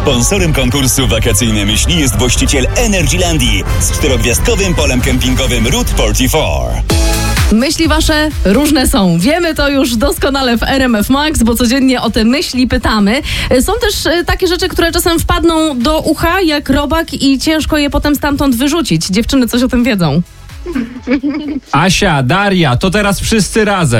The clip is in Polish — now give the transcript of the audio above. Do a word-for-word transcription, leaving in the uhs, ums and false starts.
Sponsorem konkursu Wakacyjne Myśli jest właściciel Energylandii z czterogwiazdkowym polem kempingowym Route czterdzieści cztery. Myśli wasze różne są. Wiemy to już doskonale w R M F Max, bo codziennie o te myśli pytamy. Są też takie rzeczy, które czasem wpadną do ucha jak robak i ciężko je potem stamtąd wyrzucić. Dziewczyny coś o tym wiedzą. Asia, Daria, to teraz wszyscy razem.